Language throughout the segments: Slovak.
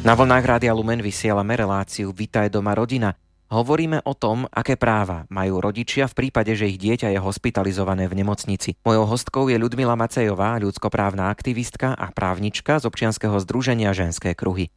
Na vlnách Rádia Lumen vysielame reláciu Vitaj doma rodina. Hovoríme o tom, aké práva majú rodičia v prípade, že ich dieťa je hospitalizované v nemocnici. Mojou hostkou je Ľudmila Macejová, ľudskoprávna aktivistka a právnička z občianskeho združenia Ženské kruhy.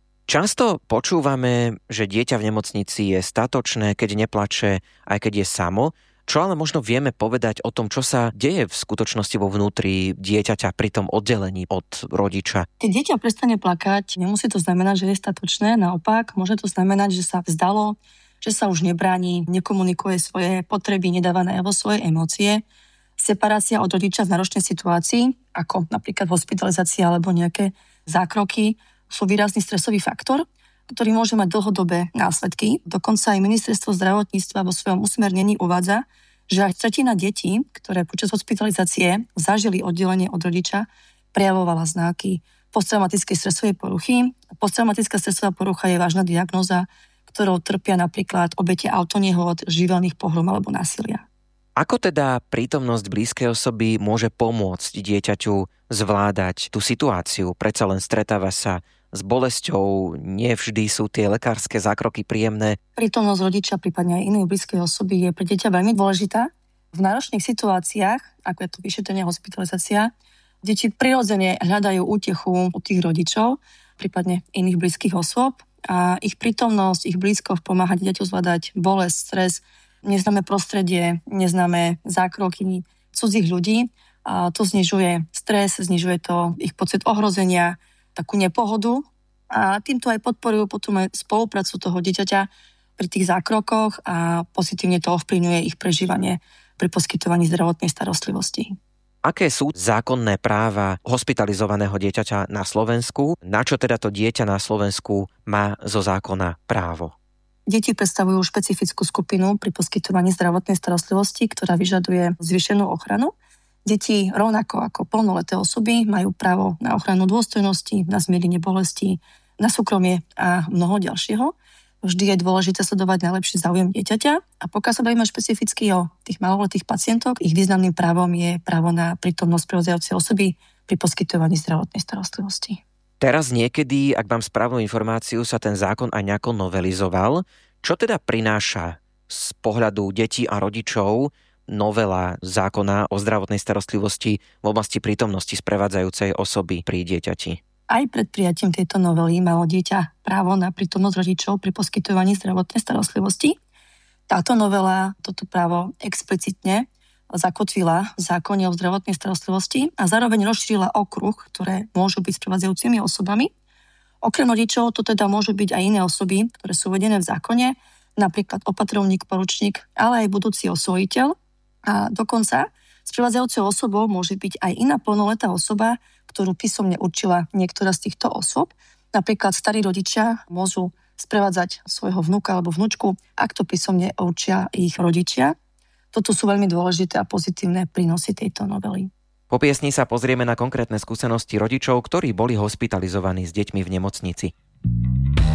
Často počúvame, že dieťa v nemocnici je statočné, keď neplače, aj keď je samo. Čo ale možno vieme povedať o tom, čo sa deje v skutočnosti vo vnútri dieťaťa pri tom oddelení od rodiča? Keď dieťa prestane plakať, nemusí to znamenať, že je statočné. Naopak, môže to znamenať, že sa vzdalo, že sa už nebráni, nekomunikuje svoje potreby, nedáva najavo svoje emócie. Separácia od rodiča v náročnej situácii, ako napríklad hospitalizácia alebo nejaké zákroky, sú výrazný stresový faktor, ktorý môže mať dlhodobé následky. Dokonca aj ministerstvo zdravotníctva vo svojom usmernení uvádza, že aj tretina detí, ktoré počas hospitalizácie zažili oddelenie od rodiča, prejavovala znaky posttraumatickej stresovej poruchy. Posttraumatická stresová porucha je vážna diagnóza, ktorou trpia napríklad obete autonehôd, živelných pohrom alebo násilia. Ako teda prítomnosť blízkej osoby môže pomôcť dieťaťu zvládať tú situáciu? Predsa len stretáva sa s bolesťou, nie vždy sú tie lekárske zákroky príjemné. Prítomnosť rodiča, prípadne aj inej blízkej osoby je pre dieťa veľmi dôležitá. V náročných situáciách, ako je to vyšetrenie, hospitalizácia, deti prirodzene hľadajú útechu u tých rodičov, prípadne iných blízkych osôb, a ich prítomnosť, ich blízkosť pomáha dieťaťu zvládať bolesť, stres, neznáme prostredie, neznáme zákroky cudzích ľudí. A to znižuje stres, znižuje to ich pocit ohrozenia, takú nepohodu, a týmto aj podporujú potom aj spoluprácu toho dieťaťa pri tých zákrokoch a pozitívne to ovplyvňuje ich prežívanie pri poskytovaní zdravotnej starostlivosti. Aké sú zákonné práva hospitalizovaného dieťaťa na Slovensku? Na čo teda to dieťa na Slovensku má zo zákona právo? Deti predstavujú špecifickú skupinu pri poskytovaní zdravotnej starostlivosti, ktorá vyžaduje zvýšenú ochranu. Deti, rovnako ako plnoleté osoby, majú právo na ochranu dôstojnosti, na zmierenie bolesti, na súkromie a mnoho ďalšieho. Vždy je dôležité sledovať najlepší záujem dieťaťa, a pokiaľ sa bavíme špecificky o tých maloletých pacientok, ich významným právom je právo na prítomnosť sprevádzajúcej osoby pri poskytovaní zdravotnej starostlivosti. Teraz niekedy, ak mám správnu informáciu, sa ten zákon aj nejako novelizoval. Čo teda prináša z pohľadu detí a rodičov novela zákona o zdravotnej starostlivosti v oblasti prítomnosti sprevádzajúcej osoby pri dieťati? Aj pred prijatím tejto novely malo dieťa právo na prítomnosť rodičov pri poskytovaní zdravotnej starostlivosti. Táto novela toto právo explicitne zakotvila v zákone o zdravotnej starostlivosti a zároveň rozšírila okruh, ktoré môžu byť sprevádzajúcimi osobami. Okrem rodičov to teda môžu byť aj iné osoby, ktoré sú uvedené v zákone, napríklad opatrovník, poručník, ale aj budúci osvojiteľ. A dokonca sprevádzajúcou osobou môže byť aj iná plnoletá osoba, ktorú písomne určila niektorá z týchto osôb. Napríklad starí rodičia môžu sprevádzať svojho vnuka alebo vnučku, ak to písomne určia ich rodičia. Toto sú veľmi dôležité a pozitívne prínosy tejto novely. Po piesni sa pozrieme na konkrétne skúsenosti rodičov, ktorí boli hospitalizovaní s deťmi v nemocnici.